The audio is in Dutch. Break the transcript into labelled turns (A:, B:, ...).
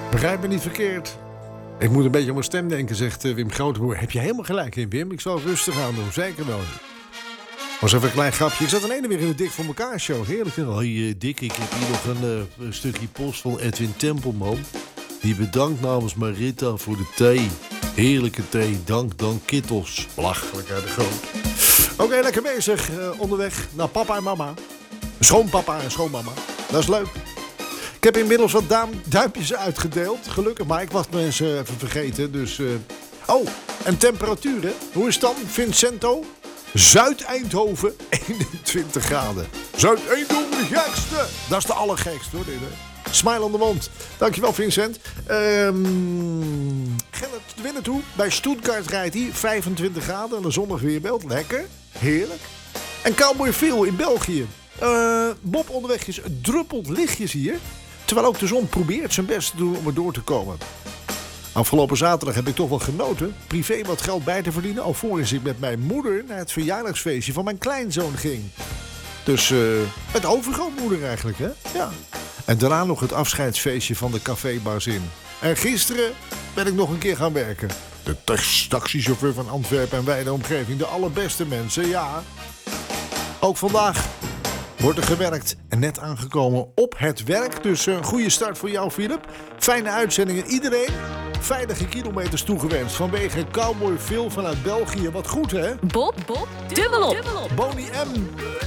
A: Begrijp me niet verkeerd. Ik moet een beetje aan mijn stem denken, zegt Wim Grooteboer. Heb je helemaal gelijk in, Wim? Ik zal het rustig aan doen, zeker wel. Was even een klein grapje. Ik zat dan ene weer in de Dik voor elkaar show. Heerlijk. Hoi Dick, ik heb hier nog een stukje post van Edwin Tempelman. Die bedankt namens Marita voor de thee. Heerlijke thee. Dank Kittels. Belachelijk uit de grond. Oké, lekker bezig. Onderweg naar papa en mama. Schoonpapa en schoonmama. Dat is leuk. Ik heb inmiddels wat duimpjes uitgedeeld. Gelukkig, maar ik was mensen even vergeten. Dus, Oh, en temperaturen. Hoe is het dan, Vincento? Zuid-Eindhoven, 21 graden. Zuid-Eindhoven, de gekste. Dat is de allergekste, hoor. Smile on the mond. Dankjewel, Vincent. Gerrit winnen toe. Bij Stuttgart rijdt hij 25 graden en een zonnig weerbeeld. Lekker. Heerlijk. En Cowboy Phil in België. Bob onderweg is druppelt lichtjes hier. Terwijl ook de zon probeert zijn best te doen om er door te komen. Afgelopen zaterdag heb ik toch wel genoten privé wat geld bij te verdienen, alvorens ik met mijn moeder naar het verjaardagsfeestje van mijn kleinzoon ging. Dus met overgrootmoeder eigenlijk, hè? Ja. En daarna nog het afscheidsfeestje van de cafébazin. En gisteren ben ik nog een keer gaan werken. De taxichauffeur van Antwerpen en wijde omgeving. De allerbeste mensen, ja. Ook vandaag wordt er gewerkt en net aangekomen op het werk. Dus een goede start voor jou, Philip. Fijne uitzendingen. Iedereen veilige kilometers toegewenst vanwege Cowboy Phil vanuit België. Wat goed, hè?
B: Bob, dubbelop.
A: Bonnie M.